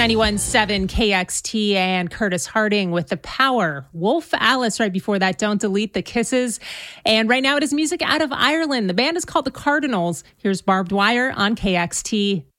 91.7 KXT and Curtis Harding with The Power. Wolf Alice right before that, Don't Delete the Kisses. And right now it is music out of Ireland. The band is called The Cardinals. Here's Barbed Wire on KXT.